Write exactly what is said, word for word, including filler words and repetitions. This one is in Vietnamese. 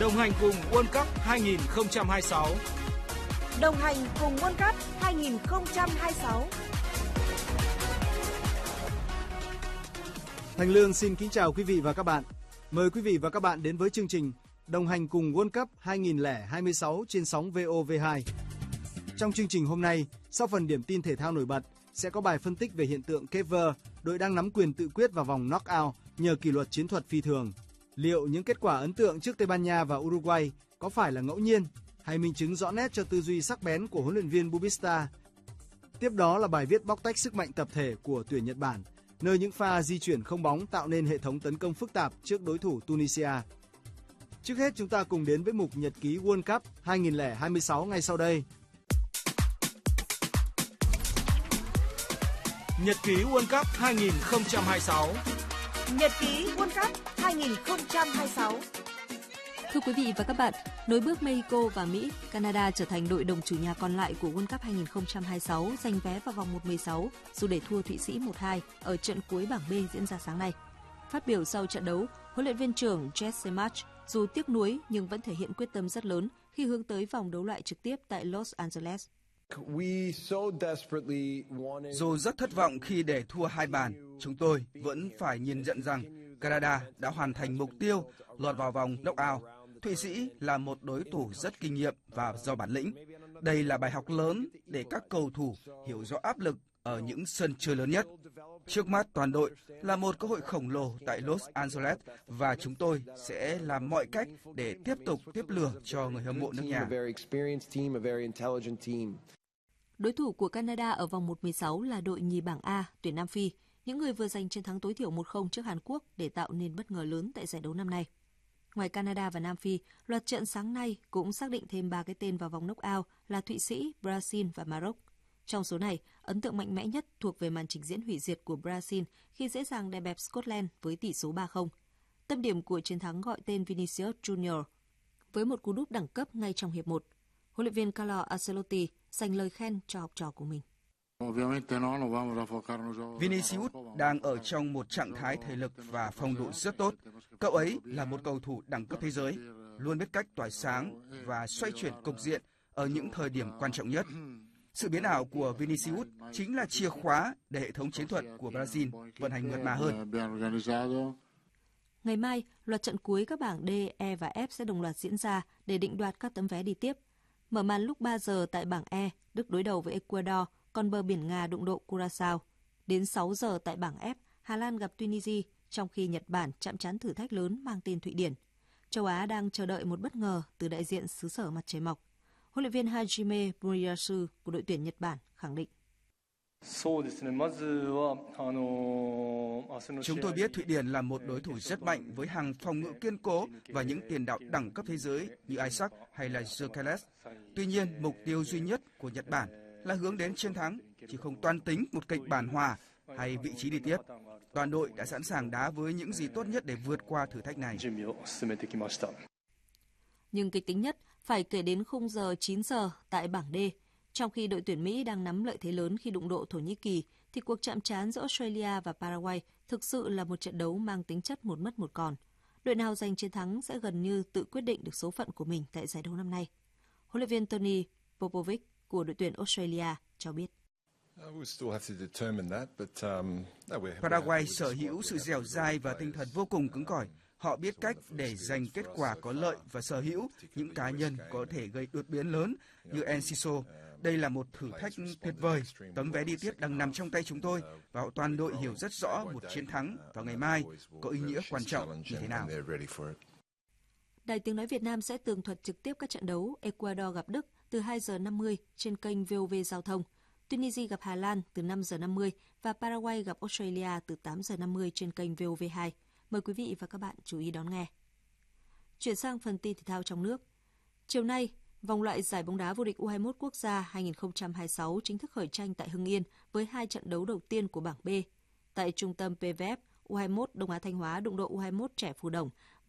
Đồng hành cùng World Cup hai không hai sáu. Đồng hành cùng World Cup hai không hai sáu. Thành Lương xin kính chào quý vị và các bạn. Mời quý vị và các bạn đến với chương trình Đồng hành cùng World Cup hai không hai sáu trên sóng vê o vê hai. Trong chương trình hôm nay, sau phần điểm tin thể thao nổi bật, sẽ có bài phân tích về hiện tượng Cape Verde, đội đang nắm quyền tự quyết vào vòng knock-out nhờ kỷ luật chiến thuật phi thường. Liệu những kết quả ấn tượng trước Tây Ban Nha và Uruguay có phải là ngẫu nhiên hay minh chứng rõ nét cho tư duy sắc bén của huấn luyện viên Bubista? Tiếp đó là bài viết bóc tách sức mạnh tập thể của tuyển Nhật Bản, nơi những pha di chuyển không bóng tạo nên hệ thống tấn công phức tạp trước đối thủ Tunisia. Trước hết chúng ta cùng đến với mục nhật ký World Cup hai không hai sáu ngay sau đây. Nhật ký World Cup hai không hai sáu. Nhật ký World Cup hai không hai sáu. Thưa quý vị và các bạn, nối bước Mexico và Mỹ, Canada trở thành đội đồng chủ nhà còn lại của World Cup hai không hai sáu giành vé vào vòng một mười sáu dù để thua Thụy Sĩ một hai ở trận cuối bảng B diễn ra sáng nay. Phát biểu sau trận đấu, huấn luyện viên trưởng Jesse Marsch dù tiếc nuối nhưng vẫn thể hiện quyết tâm rất lớn khi hướng tới vòng đấu loại trực tiếp tại Los Angeles. Dù rất thất vọng khi để thua hai bàn, chúng tôi vẫn phải nhìn nhận rằng Canada đã hoàn thành mục tiêu lọt vào vòng knock-out. Thụy Sĩ là một đối thủ rất kinh nghiệm và giàu bản lĩnh. Đây là bài học lớn để các cầu thủ hiểu rõ áp lực ở những sân chơi lớn nhất. Trước mắt toàn đội là một cơ hội khổng lồ tại Los Angeles và chúng tôi sẽ làm mọi cách để tiếp tục tiếp lửa cho người hâm mộ nước nhà. Đối thủ của Canada ở vòng một mười sáu là đội nhì bảng A, tuyển Nam Phi, những người vừa giành chiến thắng tối thiểu một không trước Hàn Quốc để tạo nên bất ngờ lớn tại giải đấu năm nay. Ngoài Canada và Nam Phi, loạt trận sáng nay cũng xác định thêm ba cái tên vào vòng knock-out là Thụy Sĩ, Brazil và Maroc. Trong số này, ấn tượng mạnh mẽ nhất thuộc về màn trình diễn hủy diệt của Brazil khi dễ dàng đè bẹp Scotland với tỷ số ba không. Tâm điểm của chiến thắng gọi tên Vinicius Junior với một cú đúp đẳng cấp ngay trong hiệp một. Huấn luyện viên Carlo Ancelotti dành lời khen cho học trò của mình. Vinicius đang ở trong một trạng thái thể lực và phong độ rất tốt. Cậu ấy là một cầu thủ đẳng cấp thế giới, luôn biết cách tỏa sáng và xoay chuyển cục diện ở những thời điểm quan trọng nhất. Sự biến ảo của Vinicius chính là chìa khóa để hệ thống chiến thuật của Brazil vận hành mượt mà hơn. Ngày mai, loạt trận cuối các bảng D, E và F sẽ đồng loạt diễn ra để định đoạt các tấm vé đi tiếp. Mở màn lúc ba giờ tại bảng E, Đức đối đầu với Ecuador, còn bờ biển Nga đụng độ Curaçao. Đến sáu giờ tại bảng F, Hà Lan gặp Tunisia, trong khi Nhật Bản chạm trán thử thách lớn mang tên Thụy Điển. Châu Á đang chờ đợi một bất ngờ từ đại diện xứ sở mặt trời mọc. Huấn luyện viên Hajime Moriyasu của đội tuyển Nhật Bản khẳng định. Chúng tôi biết Thụy Điển là một đối thủ rất mạnh với hàng phòng ngự kiên cố và những tiền đạo đẳng cấp thế giới như Isaac hay là Gyökeres. Tuy nhiên, mục tiêu duy nhất của Nhật Bản là hướng đến chiến thắng, chứ không toan tính một kịch bản hòa hay vị trí đi tiếp. Toàn đội đã sẵn sàng đá với những gì tốt nhất để vượt qua thử thách này. Nhưng kịch tính nhất phải kể đến khung giờ chín giờ tại bảng D. Trong khi đội tuyển Mỹ đang nắm lợi thế lớn khi đụng độ Thổ Nhĩ Kỳ, thì cuộc chạm trán giữa Australia và Paraguay thực sự là một trận đấu mang tính chất một mất một còn. Đội nào giành chiến thắng sẽ gần như tự quyết định được số phận của mình tại giải đấu năm nay. Huấn luyện viên Tony Popovic của đội tuyển Australia cho biết. Paraguay sở hữu sự dẻo dai và tinh thần vô cùng cứng cỏi. Họ biết cách để giành kết quả có lợi và sở hữu những cá nhân có thể gây đột biến lớn như Enciso. Đây là một thử thách tuyệt vời. Tấm vé đi tiếp đang nằm trong tay chúng tôi và toàn đội hiểu rất rõ một chiến thắng vào ngày mai có ý nghĩa quan trọng như thế nào. Đài Tiếng nói Việt Nam sẽ tường thuật trực tiếp các trận đấu Ecuador gặp Đức từ hai giờ năm mươi trên kênh vê o vê Giao thông, Tunisia gặp Hà Lan từ năm giờ năm mươi và Paraguay gặp Australia từ tám giờ năm mươi trên kênh vê o vê hai. Mời quý vị và các bạn chú ý đón nghe. Chuyển sang phần tin thể thao trong nước. Chiều nay, vòng loại giải bóng đá vô địch U hai mốt quốc gia hai không hai sáu chính thức khởi tranh tại Hưng Yên với hai trận đấu đầu tiên của bảng B. Tại trung tâm pê vê ép, U hai mốt Đông Á Thanh Hóa đụng độ U hai mốt Trẻ Phú Đồng